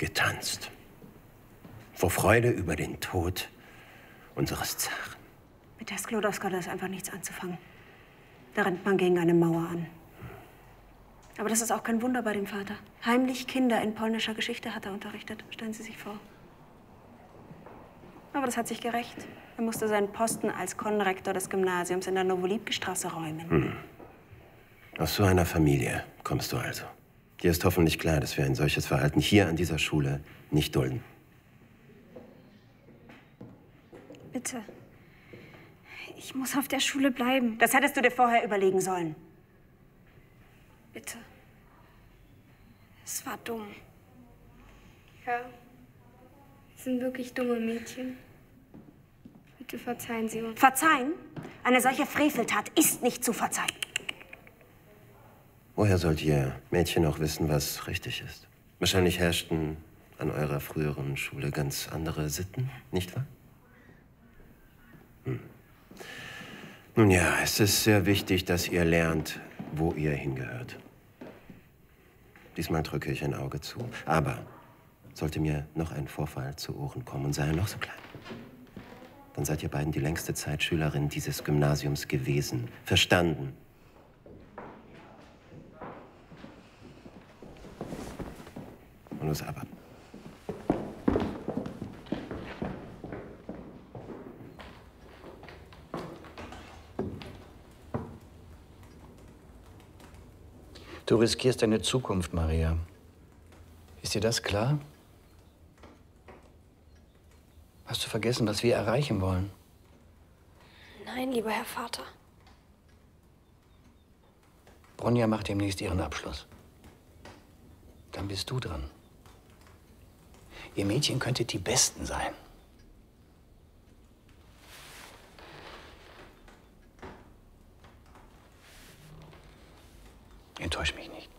getanzt. Vor Freude über den Tod unseres Zaren. Mit der Sklodowska ist einfach nichts anzufangen. Da rennt man gegen eine Mauer an. Aber das ist auch kein Wunder bei dem Vater. Heimlich Kinder in polnischer Geschichte hat er unterrichtet. Stellen Sie sich vor. Aber das hat sich gerächt. Er musste seinen Posten als Konrektor des Gymnasiums in der Nowolipki-Straße räumen. Aus so einer Familie kommst du also. Dir ist hoffentlich klar, dass wir ein solches Verhalten hier an dieser Schule nicht dulden. Bitte. Ich muss auf der Schule bleiben. Das hättest du dir vorher überlegen sollen. Bitte. Es war dumm. Ja. Es sind wirklich dumme Mädchen. Bitte verzeihen Sie uns. Verzeihen? Eine solche Freveltat ist nicht zu verzeihen. Woher sollt ihr Mädchen auch wissen, was richtig ist? Wahrscheinlich herrschten an eurer früheren Schule ganz andere Sitten, nicht wahr? Nun ja, es ist sehr wichtig, dass ihr lernt, wo ihr hingehört. Diesmal drücke ich ein Auge zu. Aber sollte mir noch ein Vorfall zu Ohren kommen und sei er noch so klein, dann seid ihr beiden die längste Zeit Schülerin dieses Gymnasiums gewesen. Verstanden? Und los ab. Du riskierst deine Zukunft, Maria. Ist dir das klar? Hast du vergessen, was wir erreichen wollen? Nein, lieber Herr Vater. Bronja macht demnächst ihren Abschluss. Dann bist du dran. Ihr Mädchen könntet die Besten sein. Enttäusch mich nicht.